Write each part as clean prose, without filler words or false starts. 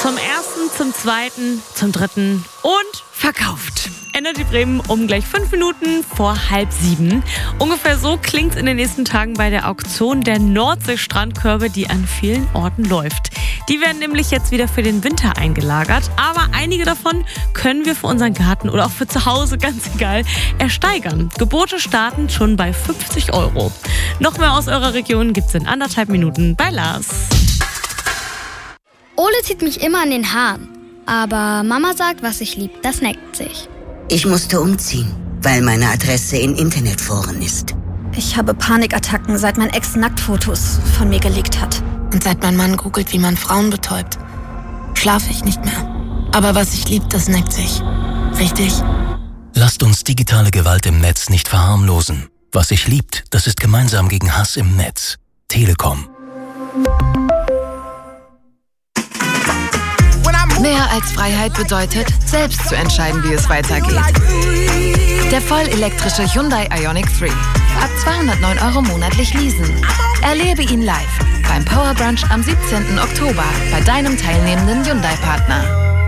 Zum 1., zum 2., zum 3. und verkauft. Energy Bremen um gleich 5 Minuten vor 6:30. Ungefähr so klingt es in den nächsten Tagen bei der Auktion der Nordsee-Strandkörbe, die an vielen Orten läuft. Die werden nämlich jetzt wieder für den Winter eingelagert, aber einige davon können wir für unseren Garten oder auch für zu Hause, ganz egal, ersteigern. Gebote starten schon bei 50 €. Noch mehr aus eurer Region gibt's in 1,5 Minuten bei Lars. Ole zieht mich immer an den Haaren. Aber Mama sagt, was ich lieb, das neckt sich. Ich musste umziehen, weil meine Adresse in Internetforen ist. Ich habe Panikattacken, seit mein Ex Nacktfotos von mir geleakt hat. Und seit mein Mann googelt, wie man Frauen betäubt, schlafe ich nicht mehr. Aber was ich lieb, das neckt sich. Richtig? Lasst uns digitale Gewalt im Netz nicht verharmlosen. Was sich liebt, das ist gemeinsam gegen Hass im Netz. Telekom. Mehr als Freiheit bedeutet, selbst zu entscheiden, wie es weitergeht. Der vollelektrische Hyundai Ioniq 3. Ab 209 € monatlich leasen. Erlebe ihn live beim Power Brunch am 17. Oktober bei deinem teilnehmenden Hyundai-Partner.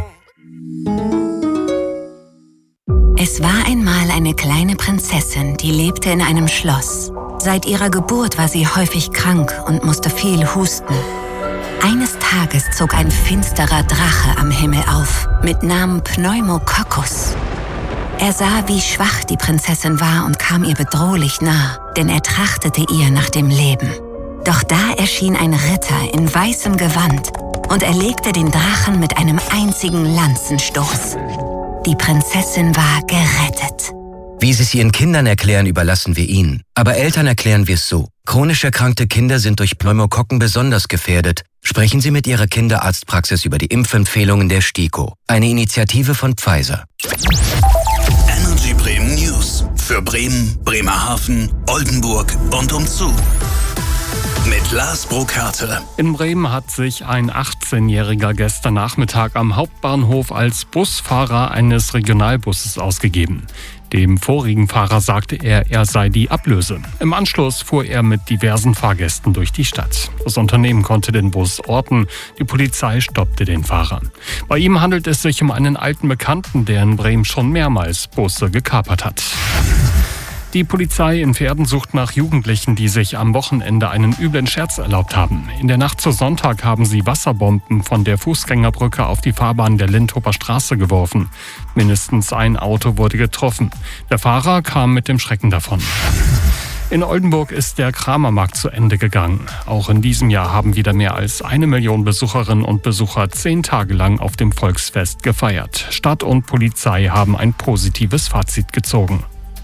Es war einmal eine kleine Prinzessin, die lebte in einem Schloss. Seit ihrer Geburt war sie häufig krank und musste viel husten. Eines Tages zog ein finsterer Drache am Himmel auf, mit Namen Pneumococcus. Er sah, wie schwach die Prinzessin war und kam ihr bedrohlich nah, denn er trachtete ihr nach dem Leben. Doch da erschien ein Ritter in weißem Gewand und erlegte den Drachen mit einem einzigen Lanzenstoß. Die Prinzessin war gerettet. Wie Sie es Ihren Kindern erklären, überlassen wir Ihnen. Aber Eltern erklären wir es so. Chronisch erkrankte Kinder sind durch Pneumokokken besonders gefährdet. Sprechen Sie mit Ihrer Kinderarztpraxis über die Impfempfehlungen der STIKO. Eine Initiative von Pfizer. Energy Bremen News. Für Bremen, Bremerhaven, Oldenburg und umzu. Mit Lars Burkhardt. In Bremen hat sich ein 18-Jähriger gestern Nachmittag am Hauptbahnhof als Busfahrer eines Regionalbusses ausgegeben. Dem vorigen Fahrer sagte er, er sei die Ablöse. Im Anschluss fuhr er mit diversen Fahrgästen durch die Stadt. Das Unternehmen konnte den Bus orten. Die Polizei stoppte den Fahrer. Bei ihm handelt es sich um einen alten Bekannten, der in Bremen schon mehrmals Busse gekapert hat. Die Polizei in Verden sucht nach Jugendlichen, die sich am Wochenende einen üblen Scherz erlaubt haben. In der Nacht zu Sonntag haben sie Wasserbomben von der Fußgängerbrücke auf die Fahrbahn der Linthhofer Straße geworfen. Mindestens ein Auto wurde getroffen. Der Fahrer kam mit dem Schrecken davon. In Oldenburg ist der Kramermarkt zu Ende gegangen. Auch in diesem Jahr haben wieder mehr als 1 Million Besucherinnen und Besucher 10 Tage lang auf dem Volksfest gefeiert. Stadt und Polizei haben ein positives Fazit gezogen.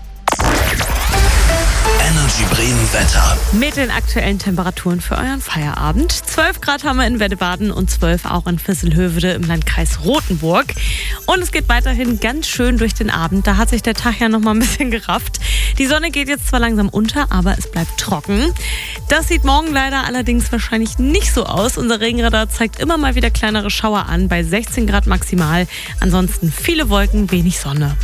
Energy Bremen Wetter. Mit den aktuellen Temperaturen für euren Feierabend. 12 Grad haben wir in Weddebaden und 12 auch in Visselhövede im Landkreis Rothenburg. Und es geht weiterhin ganz schön durch den Abend. Da hat sich der Tag ja noch mal ein bisschen gerafft. Die Sonne geht jetzt zwar langsam unter, aber es bleibt trocken. Das sieht morgen leider allerdings wahrscheinlich nicht so aus. Unser Regenradar zeigt immer mal wieder kleinere Schauer an, bei 16 Grad maximal. Ansonsten viele Wolken, wenig Sonne.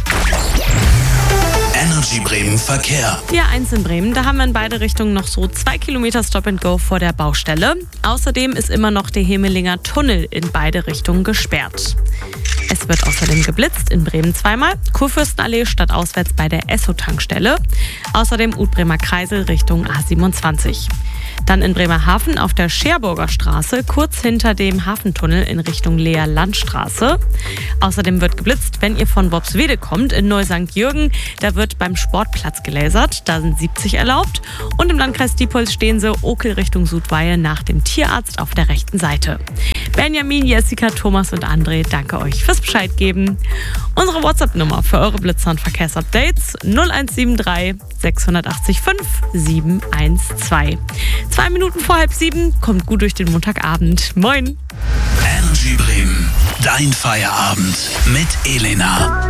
Energy Bremen Verkehr. Ja, 1 in Bremen. Da haben wir in beide Richtungen noch so 2 Kilometer Stop and Go vor der Baustelle. Außerdem ist immer noch der Hemelinger Tunnel in beide Richtungen gesperrt. Es wird außerdem geblitzt, in Bremen zweimal. Kurfürstenallee stadtauswärts bei der Esso-Tankstelle. Außerdem Utbremer Kreisel Richtung A27. Dann in Bremerhaven auf der Scherburger Straße, kurz hinter dem Hafentunnel in Richtung Leer Landstraße. Außerdem wird geblitzt, wenn ihr von Worpswede kommt, in Neu-St. Jürgen. Da wird beim Sportplatz gelasert, da sind 70 erlaubt. Und im Landkreis Diepholz-Steense, Okel Richtung Sudweihe nach dem Tierarzt auf der rechten Seite. Benjamin, Jessica, Thomas und André, danke euch fürs Bescheid geben. Unsere WhatsApp-Nummer für eure Blitzer- und Verkehrsupdates 0173 680 5 712. 2 Minuten vor 6:30, kommt gut durch den Montagabend. Moin! Energy Bremen, dein Feierabend mit Elena.